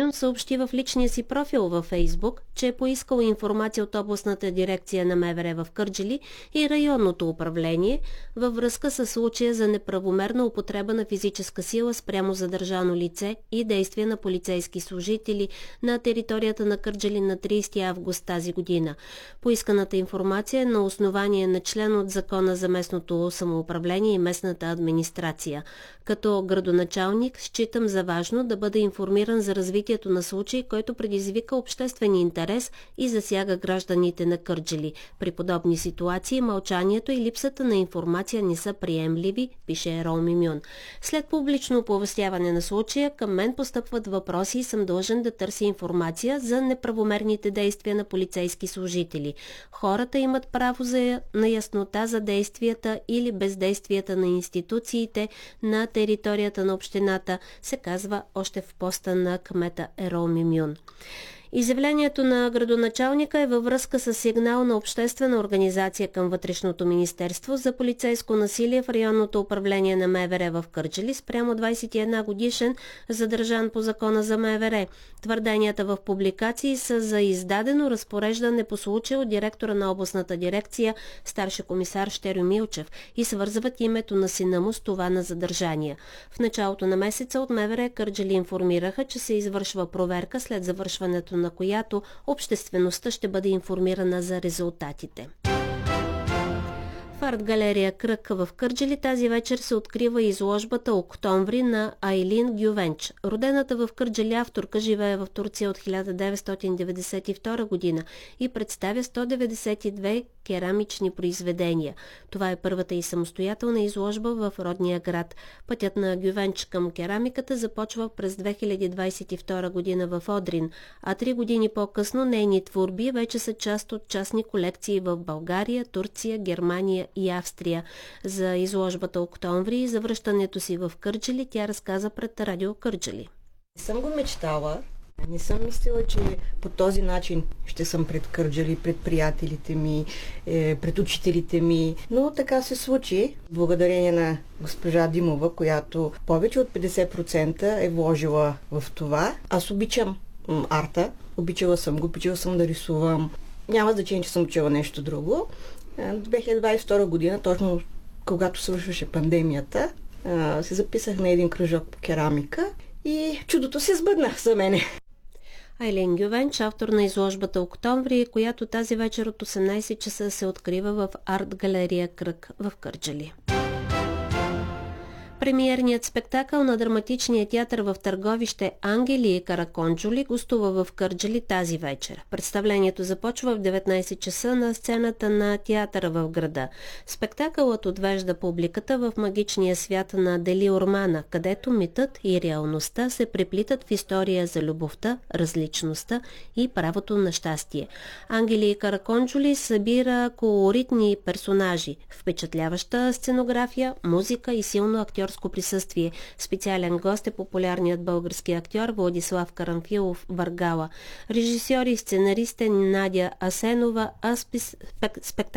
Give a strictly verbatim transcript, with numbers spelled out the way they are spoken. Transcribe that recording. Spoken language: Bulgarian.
Мюн съобщи в личния си профил във Фейсбук, че е поискал информация от областната дирекция на МВР в Кърджали и районното управление във връзка с случая за неправомерна употреба на физическа сила спрямо задържано лице и действия на полицейски служители на територията на Кърджали на тридесети август тази година. Поисканата информация е на основание на член от Закона за местното самоуправление и местната администрация. Като градоначалник считам за важно да бъда информиран за развитието на случай, който предизвика обществен интерес и засяга гражданите на Кърджали. При подобни ситуации мълчанието и липсата на информация не са приемливи, пише Роми Мюн. След публично оповестяване на случая, към мен постъпват въпроси и съм длъжен да търся информация за неправомерните действия на полицейски служители. Хората имат право за, на яснота за действията или бездействията на институциите на територията на общината, се казва още в поста на кмета Роми Мюн. Изявлението на градоначалника е във връзка с сигнал на обществена организация към Вътрешното министерство за полицейско насилие в районното управление на МВР в Кърджали спрямо двадесет и една годишен, задържан по закона за МВР. Твърденията в публикации са за издадено разпореждане по случая от директора на областната дирекция, старши комисар Щерьо Милчев, и свързват името на сина му с това на задържания. В началото на месеца от МВР Кърджали информираха, че се извършва проверка, след завършването на която обществеността ще бъде информирана за резултатите. В арт-галерия Кръг в Кърджали тази вечер се открива изложбата "Октомври" на Айлин Гювенч. Родената в Кърджали авторка живее в Турция от хиляда деветстотин деветдесет и втора година и представя сто деветдесет и две керамични произведения. Това е първата и самостоятелна изложба в родния град. Пътят на Гювенч към керамиката започва през две хиляди двадесет и втора година в Одрин, а три години по-късно нейни творби вече са част от частни колекции в България, Турция, Германия и Австрия. За изложбата "Октомври" и за връщането си в Кърджали тя разказа пред радио Кърджали. Не съм го мечтала. Не съм мислила, че по този начин ще съм пред Кърджали, пред приятелите ми, пред учителите ми. Но така се случи. Благодарение на госпожа Димова, която повече от петдесет процента е вложила в това. Аз обичам арта. Обичала съм го, обичала съм да рисувам. Няма значение, че съм учила нещо друго. две хиляди двадесет и втора година, точно когато свършваше пандемията, се записах на един кръжок по керамика и чудото се сбъдна за мене. Айлин Гювенч, автор на изложбата "Октомври", която тази вечер от осемнадесет часа се открива в арт-галерия Кръг в Кърджали. Премиерният спектакъл на драматичния театър в Търговище "Ангели и Караконджоли" гостува в Кърджали тази вечер. Представлението започва в деветнадесет часа на сцената на театъра в града. Спектакълът отвежда публиката в магичния свят на Дели Ормана, където митът и реалността се преплитат в история за любовта, различността и правото на щастие. "Ангели и Караконджоли" събира колоритни персонажи, впечатляваща сценография, музика и силно актьорско присъствие. Специален гост е популярният български актьор Владислав Карамфилов Варгала. Режисьор и сценарист е Надя Асенова, а спектакъл